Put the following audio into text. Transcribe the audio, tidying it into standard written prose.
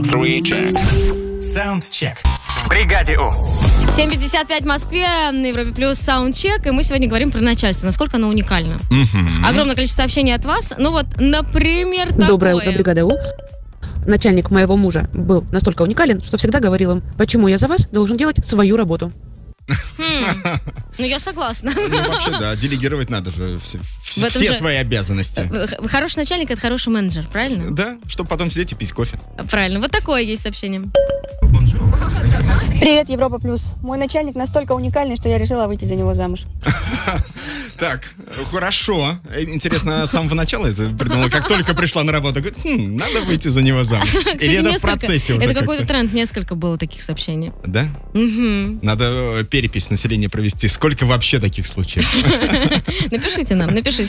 Саундчек. В бригаде У. 7:55 в Москве, на Европе Плюс саундчек, и мы сегодня говорим про начальство, насколько оно уникально. Огромное количество сообщений от вас. Ну вот, например, такое. Доброе утро, бригада У. Начальник моего мужа был настолько уникален, что всегда говорил им: почему я за вас должен делать свою работу. Ну, я согласна. Ну, вообще, да, делегировать надо же все же свои обязанности. Хороший начальник — это хороший менеджер, правильно? Да, чтобы потом сидеть и пить кофе. Правильно. Вот такое есть сообщение. Привет, Европа Плюс. Мой начальник настолько уникальный, что я решила выйти за него замуж. Так, хорошо. Интересно, с самого начала это придумала, как только пришла на работу. Говорит, надо выйти за него замуж. Кстати, Или это в процессе уже это какой-то тренд, несколько было таких сообщений. Да? Надо перепись населения провести. Сколько вообще таких случаев? Напишите нам, напишите.